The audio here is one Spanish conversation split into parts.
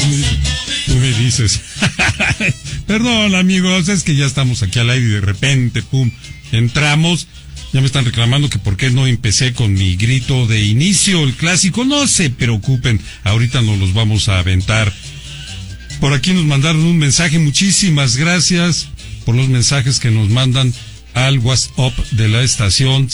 Tú me dices. Perdón, amigos, es que ya estamos aquí al aire y de repente, pum, entramos. Ya me están reclamando que por qué no empecé con mi grito de inicio, el clásico. No se preocupen, ahorita nos los vamos a aventar. Por aquí nos mandaron un mensaje, muchísimas gracias por los mensajes que nos mandan al WhatsApp de la estación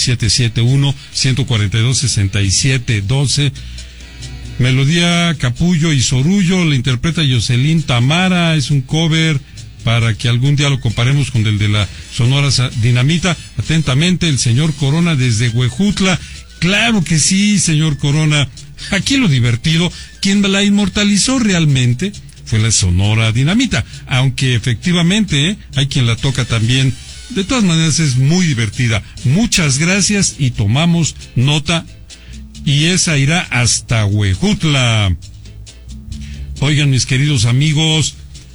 771-142-6712. Melodía Capullo y Sorullo, la interpreta Jocelyn Tamara, es un cover para que algún día lo comparemos con el de la Sonora Dinamita. Atentamente, el señor Corona desde Huejutla. Claro que sí, señor Corona. Aquí lo divertido, quien la inmortalizó realmente fue la Sonora Dinamita, aunque efectivamente hay quien la toca también. De todas maneras es muy divertida. Muchas gracias y tomamos nota. Y esa irá hasta Huejutla. Oigan, mis queridos amigos,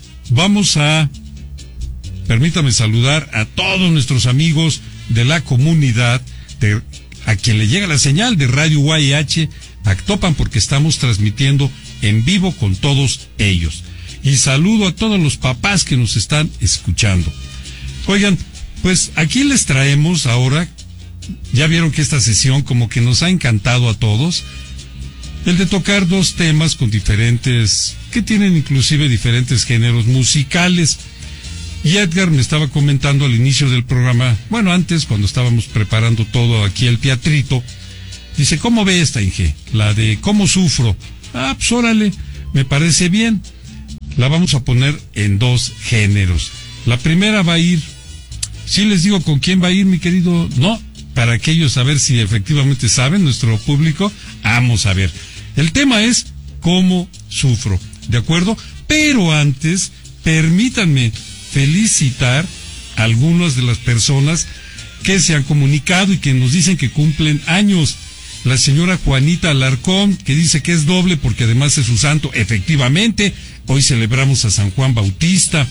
permítame saludar a todos nuestros amigos de la comunidad, a quien le llega la señal de Radio UAH Actopan, porque estamos transmitiendo en vivo con todos ellos. Y saludo a todos los papás que nos están escuchando. Oigan, pues aquí les traemos ahora, ya vieron que esta sesión como que nos ha encantado a todos, el de tocar dos temas con diferentes, que tienen inclusive diferentes géneros musicales. Y Edgar me estaba comentando al inicio del programa, bueno, antes cuando estábamos preparando todo aquí el teatrito, dice, ¿cómo ve esta, Inge? La de ¿Cómo sufro? Ah, pues órale, me parece bien. La vamos a poner en dos géneros. La primera va a ir, ¿sí les digo con quién va a ir, mi querido? No, para que ellos a ver si efectivamente saben, nuestro público, vamos a ver. El tema es ¿Cómo sufro? ¿De acuerdo? Pero antes, permítanme felicitar a algunas de las personas que se han comunicado y que nos dicen que cumplen años. La señora Juanita Alarcón, que dice que es doble porque además es su santo. Efectivamente, hoy celebramos a San Juan Bautista.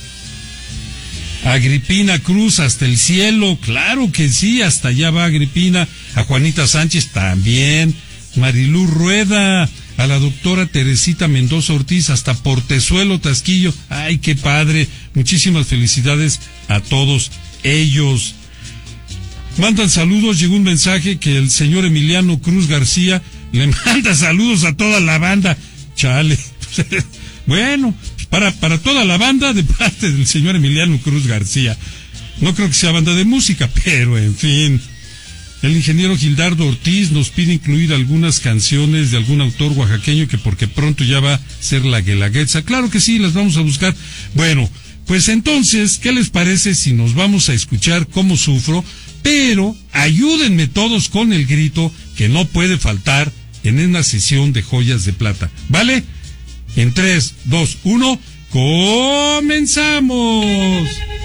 Agripina Cruz, hasta el cielo, claro que sí, hasta allá va Agripina. A Juanita Sánchez también. Marilú Rueda, a la doctora Teresita Mendoza Ortiz, hasta Portezuelo, Tasquillo. Ay, qué padre. Muchísimas felicidades a todos ellos. Mandan saludos, llegó un mensaje que el señor Emiliano Cruz García le manda saludos a toda la banda. Chale. Bueno, para toda la banda de parte del señor Emiliano Cruz García. No creo que sea banda de música, pero en fin. El ingeniero Gildardo Ortiz nos pide incluir algunas canciones de algún autor oaxaqueño que porque pronto ya va a ser la Guelaguetza. Claro que sí, las vamos a buscar. Bueno, pues entonces, ¿qué les parece si nos vamos a escuchar Cómo sufro? Pero ayúdenme todos con el grito que no puede faltar en una sesión de Joyas de Plata. ¿Vale? En 3, 2, 1, ¡comenzamos!